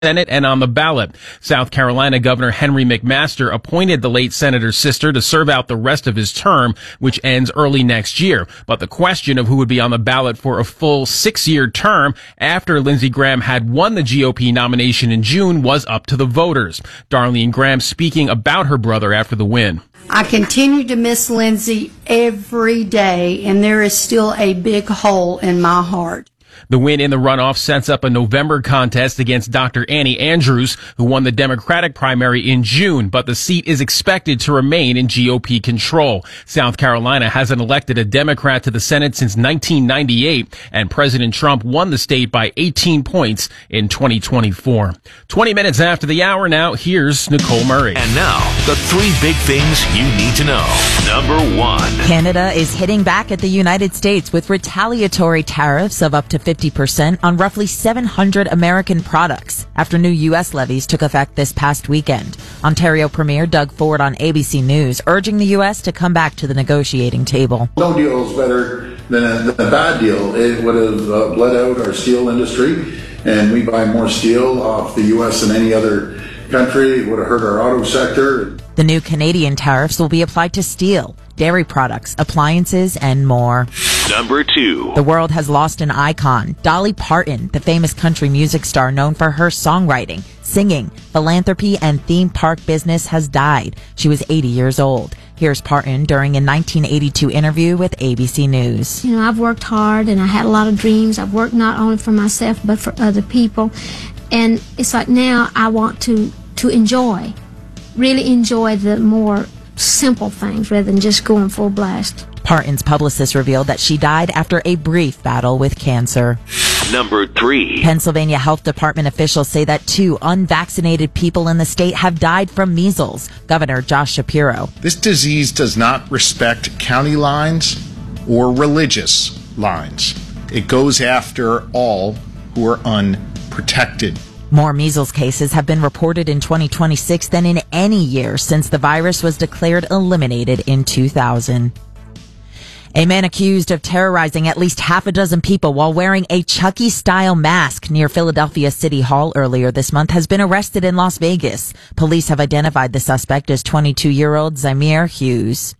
Senate and on the ballot. South Carolina Governor Henry McMaster appointed the late senator's sister to serve out the rest of his term, which ends early next year. But the question of who would be on the ballot for a full 6-year term after Lindsey Graham had won the GOP nomination in June was up to the voters. Darlene Graham speaking about her brother after the win. I continue to miss Lindsey every day, and there is still a big hole in my heart. The win in the runoff sets up a November contest against Dr. Annie Andrews, who won the Democratic primary in June, but the seat is expected to remain in GOP control. South Carolina hasn't elected a Democrat to the Senate since 1998, and President Trump won the state by 18 points in 2024. 20 minutes after the hour now, here's Nicole Murray. And now, the 3 big things you need to know. Number 1. Canada is hitting back at the United States with retaliatory tariffs of up to 50% on roughly 700 American products after new U.S. levies took effect this past weekend. Ontario Premier Doug Ford on ABC News urging the U.S. to come back to the negotiating table. No deal is better than a bad deal. It would have bled out our steel industry, and we buy more steel off the U.S. than any other country. It would have hurt our auto sector. The new Canadian tariffs will be applied to steel, dairy products, appliances, and more. Number 2. The world has lost an icon. Dolly Parton, the famous country music star known for her songwriting, singing, philanthropy, and theme park business, has died. She was 80 years old. Here's Parton during a 1982 interview with ABC News. You know, I've worked hard and I had a lot of dreams. I've worked not only for myself but for other people. And it's like now I want to enjoy, really enjoy the more simple things rather than just going full blast. Parton's publicist revealed that she died after a brief battle with cancer. Number 3. Pennsylvania Health Department officials say that 2 unvaccinated people in the state have died from measles. Governor Josh Shapiro. This disease does not respect county lines or religious lines. It goes after all who are unprotected. More measles cases have been reported in 2026 than in any year since the virus was declared eliminated in 2000. A man accused of terrorizing at least half a dozen people while wearing a Chucky-style mask near Philadelphia City Hall earlier this month has been arrested in Las Vegas. Police have identified the suspect as 22-year-old Zamir Hughes.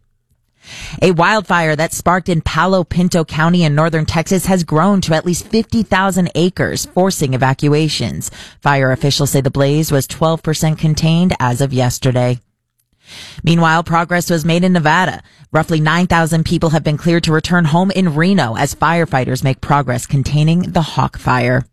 A wildfire that sparked in Palo Pinto County in northern Texas has grown to at least 50,000 acres, forcing evacuations. Fire officials say the blaze was 12% contained as of yesterday. Meanwhile, progress was made in Nevada. Roughly 9,000 people have been cleared to return home in Reno as firefighters make progress containing the Hawk Fire.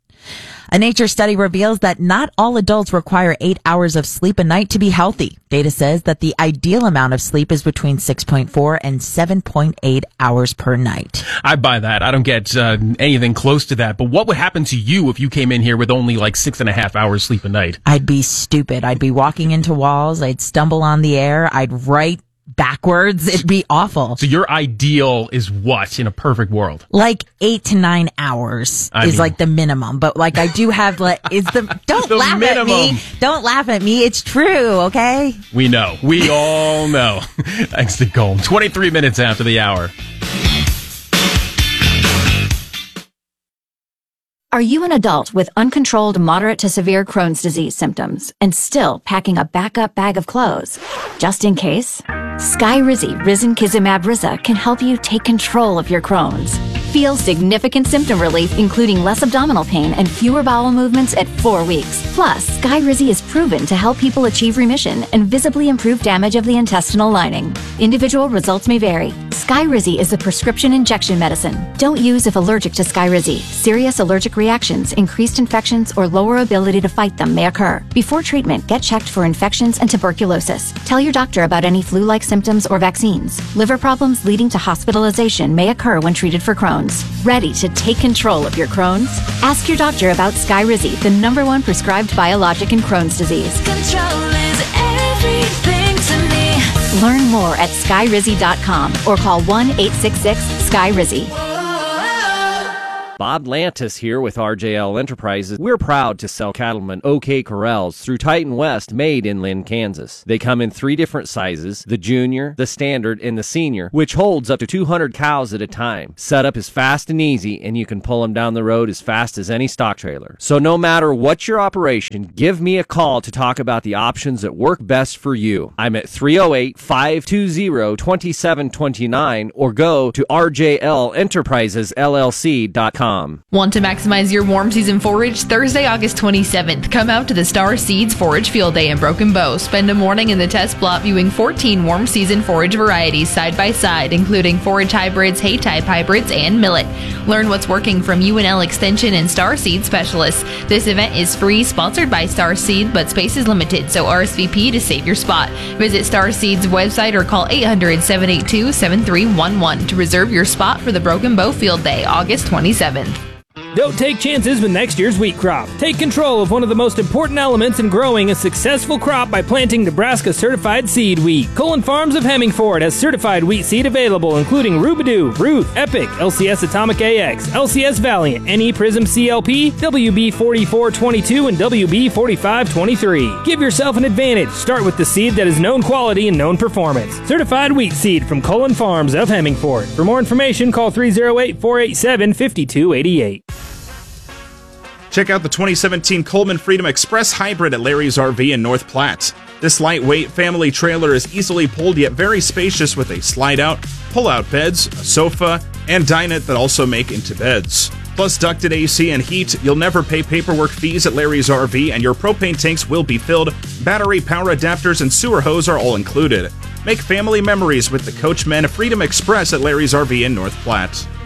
A Nature study reveals that not all adults require 8 hours of sleep a night to be healthy. Data says that the ideal amount of sleep is between 6.4 and 7.8 hours per night. I buy that. I don't get anything close to that. But what would happen to you if you came in here with only like 6.5 hours sleep a night? I'd be stupid. I'd be walking into walls. I'd stumble on the air. I'd write backwards. It'd be awful. So your ideal is what in a perfect world? Like 8 to 9 hours is like the minimum. But like I do have like don't laugh at me. Don't laugh at me. It's true, okay? We know. We all know. Thanks, Nicole. 23 minutes after the hour. Are you an adult with uncontrolled moderate to severe Crohn's disease symptoms and still packing a backup bag of clothes? Just in case? Skyrizi Risankizumab Riza can help you take control of your Crohn's. Feel significant symptom relief, including less abdominal pain and fewer bowel movements at 4 weeks. Plus, Skyrizi is proven to help people achieve remission and visibly improve damage of the intestinal lining. Individual results may vary. Skyrizi is a prescription injection medicine. Don't use if allergic to Skyrizi. Serious allergic reactions, increased infections, or lower ability to fight them may occur. Before treatment, get checked for infections and tuberculosis. Tell your doctor about any flu-like symptoms or vaccines. Liver problems leading to hospitalization may occur when treated for Crohn's. Ready to take control of your Crohn's? Ask your doctor about Skyrizi, the #1 prescribed biologic in Crohn's disease. Control is everything to me. Learn more at skyrizi.com or call 1-866-SKYRIZI. Bob Lantis here with RJL Enterprises. We're proud to sell cattlemen OK Corrals through Titan West, made in Lynn, Kansas. They come in 3 different sizes, the junior, the standard, and the senior, which holds up to 200 cows at a time. Setup is fast and easy, and you can pull them down the road as fast as any stock trailer. So no matter what your operation, give me a call to talk about the options that work best for you. I'm at 308-520-2729 or go to rjlenterprisesllc.com. Want to maximize your warm season forage? Thursday, August 27th, come out to the Star Seeds Forage Field Day in Broken Bow. Spend a morning in the test plot viewing 14 warm season forage varieties side by side, including forage hybrids, hay type hybrids, and millet. Learn what's working from UNL Extension and Star Seed specialists. This event is free, sponsored by Star Seed, but space is limited, so RSVP to save your spot. Visit Star Seed's website or call 800-782-7311 to reserve your spot for the Broken Bow Field Day, August 27th. Don't take chances with next year's wheat crop. Take control of one of the most important elements in growing a successful crop by planting Nebraska certified seed wheat. Cullen Farms of Hemmingford has certified wheat seed available, including Rubidoo, Ruth, Epic, LCS Atomic AX, LCS Valiant, NE Prism CLP, WB 4422, and WB 4523. Give yourself an advantage. Start with the seed that is known quality and known performance. Certified wheat seed from Cullen Farms of Hemmingford. For more information, call 308-487-5288. Check out the 2017 Coleman Freedom Express Hybrid at Larry's RV in North Platte. This lightweight family trailer is easily pulled yet very spacious with a slide-out, pull-out beds, a sofa, and dinette that also make into beds. Plus ducted AC and heat, you'll never pay paperwork fees at Larry's RV, and your propane tanks will be filled. Battery, power adapters, and sewer hose are all included. Make family memories with the Coachmen Freedom Express at Larry's RV in North Platte.